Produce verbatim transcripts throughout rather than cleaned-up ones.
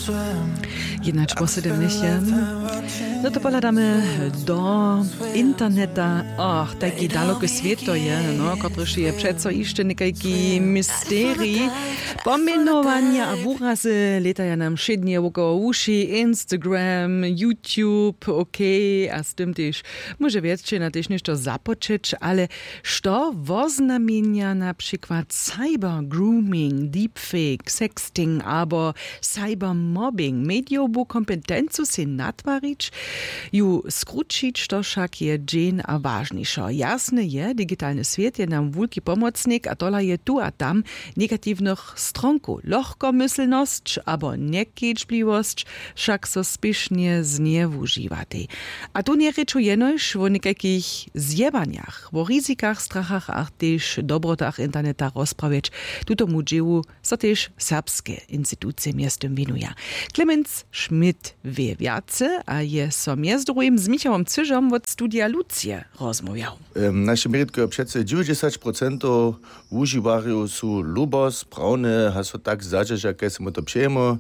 Jednać po siedemdziesiąt. No to poladamy do interneta. Och, taki daleki świat to je, no, kotryż je przeco jeszcze niekajki mysterii. Pomenowania a wyrazy letają nam szydnie około uszy, Instagram, YouTube, okej, okay, a z tym też może wiecie na też nešto zapocząć, ale co woznamienia na przykład cybergrooming, deepfake, sexting, albo cybermobbing, mediobu kompetencu się natwarić, ju skrócić, to však je dżin a ważniejszo. Jasne je, digitalny świat je nam wielki pomocnik, a tola je tu a tam negatywnych stronku. Lohkomyslność, albo niekiczbliwość, však so spiesznie zniewużiwati. A tu nie reču jenoś o niekakich zjebaniach, o ryzykach, strachach, a też dobrotach interneta rozprawiać. Tuto mu dziewu so też serbskie instytucje miastem winuje. Clemens Schmidt wie wiace, a je so miast drugim z Michałem Cyżom od studia Lucie rozmawiał. Um, nasze meritko przece dziewięćdziesiąt procent używarów są lubos, prawne, haso tak zadzie, że jak się to przejmo.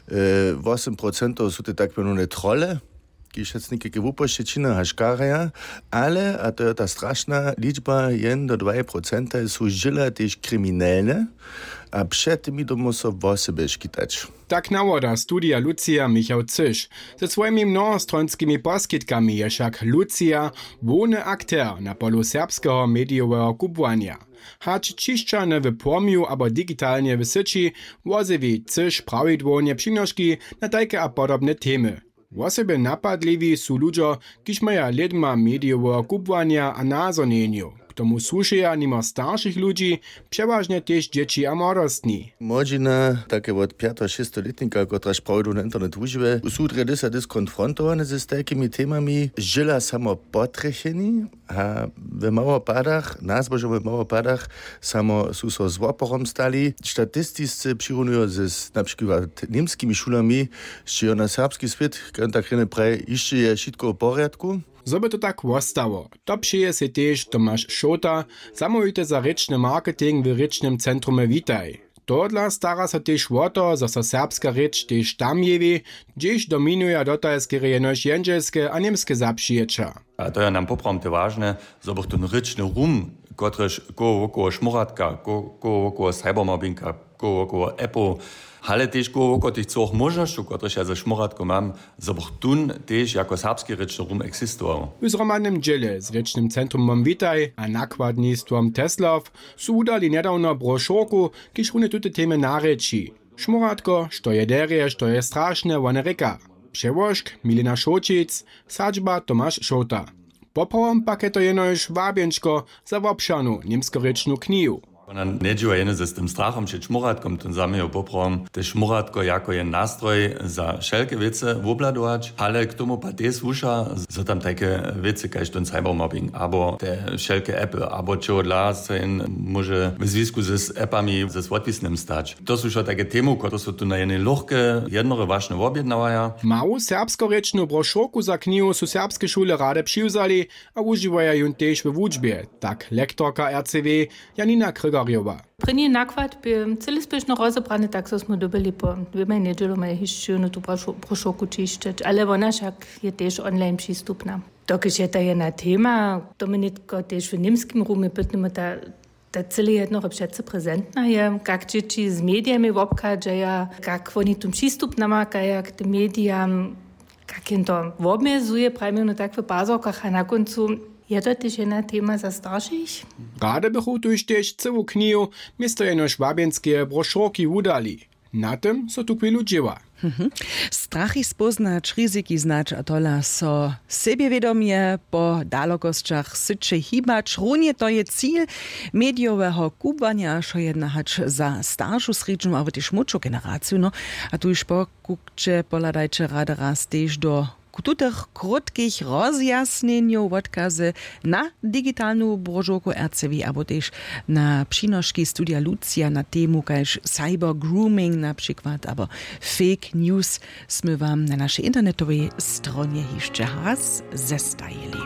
osiem procent są to tak mianowane trolle, kieszecniki wuposzczeciny haszkaria, ale, a to jest ta straszna liczba, jeden do dwa procent są żyle też kryminalne, a przed tymi domu so w sobie szkitać. Tak nawoda studia Lucia Michał Cyż. Ze swoimi mnohostronskimi poskytkami je však Lucia wony aktér na polu serbskiego mediowego kubwania. Hacz čišćane w płomiu abo digitalnie w syci, wozewi Cyż prawidłownie przynoszki na takie a podobne temy. Wosebie napadliwi są ludzie, kiż maja ledma mediowego kubwania a nazonieniu. K tomu słušeja nimo starszych ludzi, przeważnie też dzieci a młodostni. Młodzina, takie od pięć sześć letnika, która sprawdu na internet używa, są tradicja dyskonfrontowane z takimi temami, żyla samo potrecheni, a w małopadach, nazboże w małopadach, samo są so z łoporom stali. Statystycy przyrównуją z na przykład niemskimi szulami, że na serbski świat, kiedy tak rene praj, jeszcze je wszystko w porządku. Zoby to tak wostało. To przyje się też Tomasz Szota, zamówite za ryczny marketing w rycznym centrum Witaj. Todla stara się też o to, że so serbska rycz też tam jewi, gdzieś dominuje dotajskie jenoś jędrzelskie a niemskie zapřiječa. A to je nam poprawnie ważne, żeby ten ryczny rum, kotryż koło około szmuratka, koło około cybermobbinga, koło około Apple, ale też koło około tych całych możliwości, kotryż ja ze szmuratką mam, żeby tun też jako serbski ryczny rum egzystował. W zromanym dziele z rycznym centrum Witaj a nakładnictwom Teslaw su udali niedawno broszurku, kiż runy tute temy nareči. Szmuratko, što je derje, što je strašne, one reka. Przełożk Milena Šočic, sadźba Tomasz Szota. Poprawom paketo jenoś wabienčko za wobšanu niemskorečnu kniju. Ona nie działa jeno ze z tym strachem przed szmuratką, ten samego poprawom, te szmuratko jako je nastroj za wszelkie wiece wobladować, ale k tomu pa te słusza, że tam takie wiece, kaž ten cybermobbing, albo te wszelkie appy, albo čo dla se może w związku z appami ze swatwisnym stać. To są już takie temu, które są tu na jednej lochke, jednore ważne objednawaja. Mału serbskorečnu broszurku za kniju su serbskie szule rade přiwzali, a używają ją też w wuczbie, tak lektorka R C W Janina Kryger. První náklad by celý spíšno rozebrany, tak sme dobili po dvěma nedělami ještě na tu brošurku čištět, ale ona však je tež online přístupná. Dokud je to jedna téma, Dominika tež v němském rumě bytneme ta ta celé jedno přece prezentná je, jak děti s médiami obchádzají, jak oni tu přístup namákají k těm médiám, jak jim to obmezuje, právě na takové pázorkách a na koncu je to też jedna tema za starszych? Rade bychu tuž też całą kniju misto jeno szwabienskie broszurki udali. Na tym so tu chwilu dzieła. Mhm. Strachy spoznać, ryzyki znać, a tola so sebiewiadomie po dalekosťach syče hibać. Runie to je cíl mediowego kubwania, što jedna hać za starszą srednju, ale też młodszą generację. No, a tu już pokukcie, poladajcie rade raz też do tutych krótkich rozjasnieniów odkazy na digitalną brożurku R C W, albo też na przynoszki studia Lucia na temu, kaž cyber grooming na przykład, albo fake news, sme wam na naszej internetowej stronie jeszcze raz zestajili.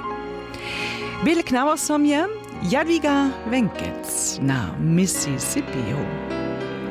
Wielk nawosom je Jadwiga Wenkec na Mississippi.